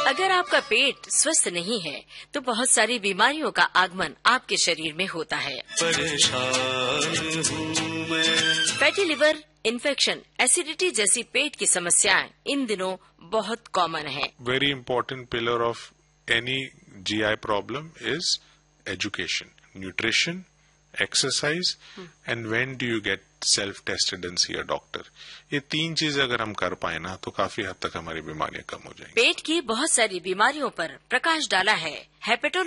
अगर आपका पेट स्वस्थ नहीं है तो बहुत सारी बीमारियों का आगमन आपके शरीर में होता है। परेशान हूँ मैं। फैटी लिवर, इन्फेक्शन, एसिडिटी जैसी पेट की समस्याएं इन दिनों बहुत कॉमन है। Very important pillar of any GI problem is education, nutrition, exercise, and when do you get self-tested and see a doctor. ये 3 चीजें अगर हम कर पाए ना तो काफी हद तक हमारी बीमारियां कम हो जाएंगी। पेट की बहुत सारी बीमारियों पर प्रकाश डाला है हेपेटोलॉजी